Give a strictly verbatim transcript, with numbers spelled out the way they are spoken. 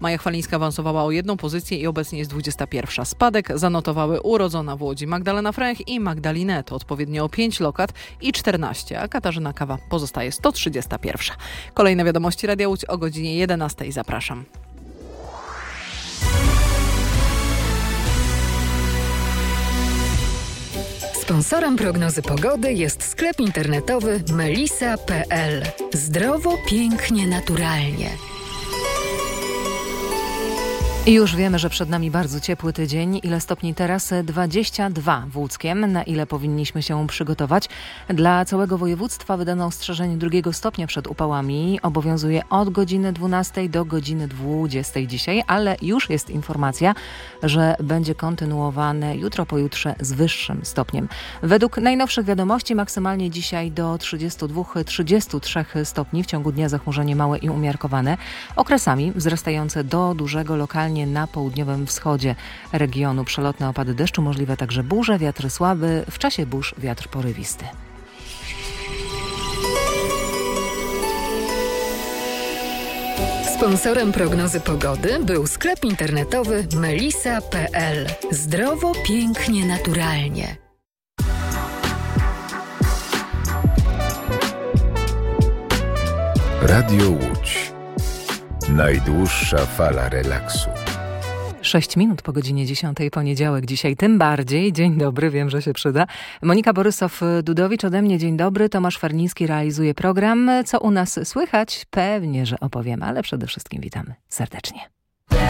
Maja Chwalińska awansowała o jedną pozycję i obecnie jest dwudziesta pierwsza. Spadek zanotowały urodzona w Łodzi Magdalena Fręch i Magdalinet, odpowiednio o pięć lokat i czternaście, a Katarzyna Kawa pozostaje sto trzydziesta pierwsza. Kolejne wiadomości Radia Łódź o godzinie jedenastej. Zapraszam. Sponsorem prognozy pogody jest sklep internetowy melisa kropka pe el. Zdrowo, pięknie, naturalnie. I już wiemy, że przed nami bardzo ciepły tydzień. Ile stopni teraz? dwadzieścia dwa w Łódzkiem. Na ile powinniśmy się przygotować? Dla całego województwa wydano ostrzeżenie drugiego stopnia przed upałami. Obowiązuje od godziny dwunastej do godziny dwudziestej dzisiaj, ale już jest informacja, że będzie kontynuowane jutro, pojutrze z wyższym stopniem. Według najnowszych wiadomości maksymalnie dzisiaj do trzydziestu dwóch do trzydziestu trzech stopni. W ciągu dnia zachmurzenie małe i umiarkowane. Okresami wzrastające do dużego lokalnie na południowym wschodzie regionu. Przelotne opady deszczu, możliwe także burze, wiatr słaby, w czasie burz wiatr porywisty. Sponsorem prognozy pogody był sklep internetowy melisa kropka pe el. Zdrowo, pięknie, naturalnie. Radio Łódź. Najdłuższa fala relaksu. Sześć minut po godzinie dziesiątej, poniedziałek dzisiaj, tym bardziej. Dzień dobry, wiem, że się przyda. Monika Borysow-Dudowicz, ode mnie dzień dobry. Tomasz Farniński realizuje program. Co u nas słychać? Pewnie, że opowiemy, ale przede wszystkim witamy serdecznie.